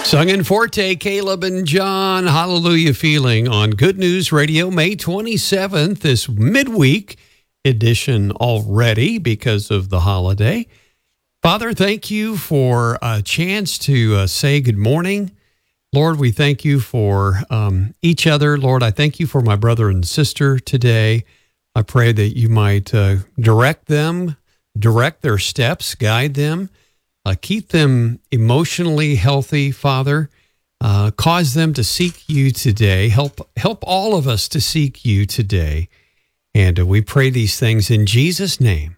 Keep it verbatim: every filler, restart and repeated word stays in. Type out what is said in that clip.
Sung in Forte, Caleb and John, Hallelujah Feeling on Good News Radio, May twenty-seventh, this midweek edition already because of the holiday. Father, thank you for a chance to uh, say good morning. Lord, we thank you for um, each other. Lord, I thank you for my brother and sister today. I pray that you might uh, direct them, direct their steps, guide them. Uh, keep them emotionally healthy, Father. Uh, cause them to seek you today. Help help all of us to seek you today. And uh, we pray these things in Jesus' name.